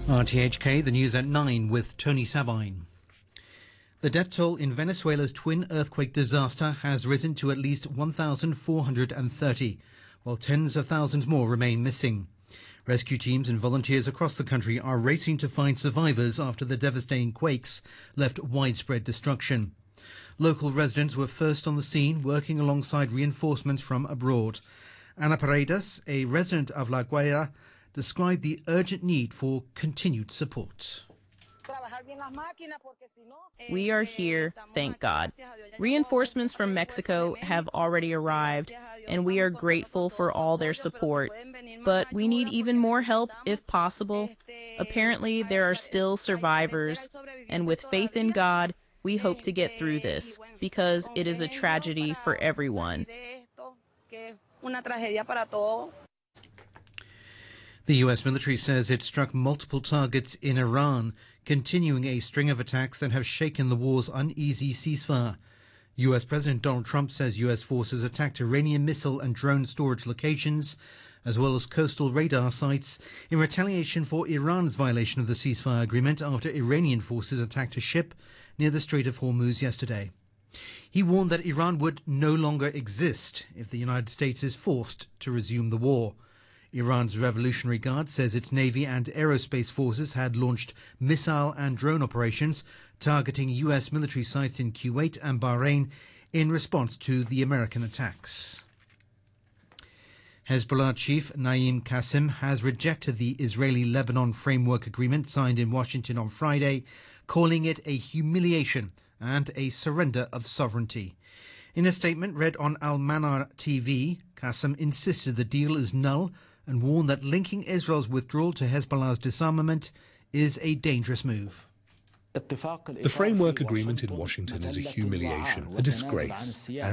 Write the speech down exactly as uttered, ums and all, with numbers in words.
R T H K, the news at nine with Tony Sabine. The death toll in Venezuela's twin earthquake disaster has risen to at least one thousand four hundred thirty, while tens of thousands more remain missing. Rescue teams and volunteers across the country are racing to find survivors after the devastating quakes left widespread destruction. Local residents were first on the scene, working alongside reinforcements from abroad. Ana Paredes, a resident of La Guaira, described the urgent need for continued support. We are here, thank God. Reinforcements from Mexico have already arrived, and we are grateful for all their support. But we need even more help if possible. Apparently, there are still survivors, and with faith in God, we hope to get through this, because it is a tragedy for everyone. The U S military says it struck multiple targets in Iran, continuing a string of attacks that have shaken the war's uneasy ceasefire. U S President Donald Trump says U S forces attacked Iranian missile and drone storage locations, as well as coastal radar sites, in retaliation for Iran's violation of the ceasefire agreement after Iranian forces attacked a ship near the Strait of Hormuz yesterday. He warned that Iran would no longer exist if the United States is forced to resume the war. Iran's Revolutionary Guard says its Navy and aerospace forces had launched missile and drone operations targeting U S military sites in Kuwait and Bahrain in response to the American attacks. Hezbollah chief Naim Qassem has rejected the Israeli-Lebanon framework agreement signed in Washington on Friday, calling it a humiliation and a surrender of sovereignty. In a statement read on Al-Manar T V, Qassem insisted the deal is null and warned that linking Israel's withdrawal to Hezbollah's disarmament is a dangerous move. The framework agreement in Washington is a humiliation, a disgrace.